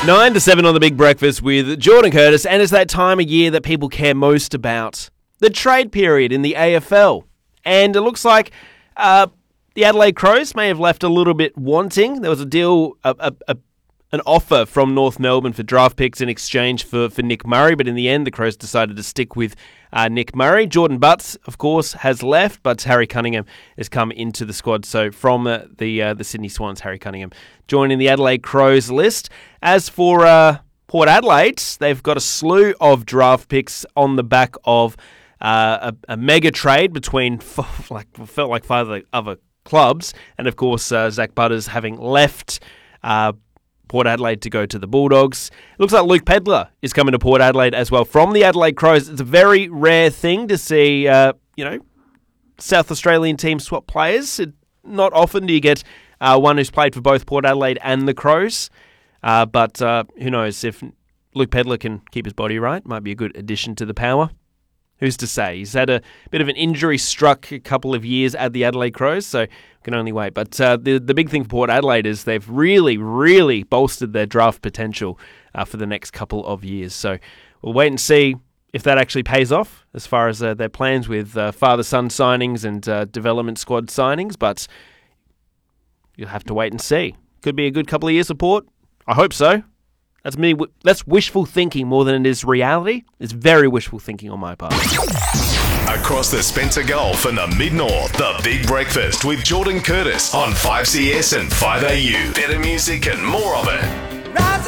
9 to 7 on the Big Breakfast with Jordan Curtis, and it's that time of year that people care most about, the trade period in the AFL. And it looks like the Adelaide Crows may have left a little bit wanting. There was a deal, an offer from North Melbourne for draft picks in exchange for Nick Murray, but in the end the Crows decided to stick with Nick Murray. Jordan Butts, of course, has left, but Harry Cunningham has come into the squad. So from the Sydney Swans, Harry Cunningham joining the Adelaide Crows list. As for Port Adelaide, they've got a slew of draft picks on the back of a mega trade between felt like 5 other clubs, and of course Zach Butters having left Port Adelaide to go to the Bulldogs. It looks like Luke Pedlar is coming to Port Adelaide as well from the Adelaide Crows. It's a very rare thing to see, South Australian teams swap players. Not often do you get one who's played for both Port Adelaide and the Crows. But who knows, if Luke Pedlar can keep his body right, might be a good addition to the power. Who's to say? He's had a bit of an injury-struck couple of years at the Adelaide Crows, so can only wait. But the big thing for Port Adelaide is they've really, really bolstered their draft potential for the next couple of years. So we'll wait and see if that actually pays off as far as their plans with father-son signings and development squad signings. But you'll have to wait and see. Could be a good couple of years of Port. I hope so. That's me. That's wishful thinking more than it is reality. It's very wishful thinking on my part. Across the Spencer Gulf and the Mid-North, the Big Breakfast with Jordan Curtis on 5CS and 5AU. Better music and more of it.